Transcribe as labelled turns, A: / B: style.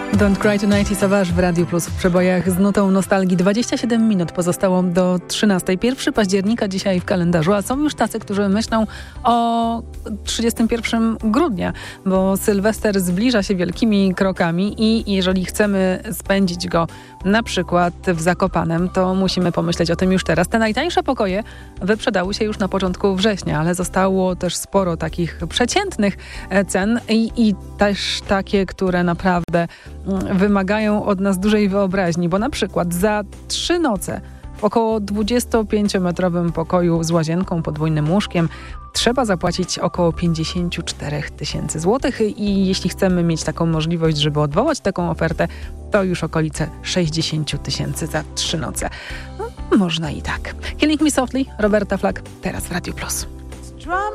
A: Don't Cry Tonight i Savage w Radiu Plus w przebojach z nutą nostalgii. 27 minut pozostało do 13. 1 października dzisiaj w kalendarzu, a są już tacy, którzy myślą o 31 grudnia, bo Sylwester zbliża się wielkimi krokami i jeżeli chcemy spędzić go na przykład w Zakopanem, to musimy pomyśleć o tym już teraz. Te najtańsze pokoje wyprzedały się już na początku września, ale zostało też sporo takich przeciętnych cen i też takie, które naprawdę wymagają od nas dużej wyobraźni, bo na przykład za 3 noce w około 25-metrowym pokoju z łazienką, podwójnym łóżkiem trzeba zapłacić około 54 000 złotych i jeśli chcemy mieć taką możliwość, żeby odwołać taką ofertę, to już okolice 60 000 za 3 noce. No, można i tak. Killing Me Softly, Roberta Flack, teraz w Radiu Plus.
B: Drum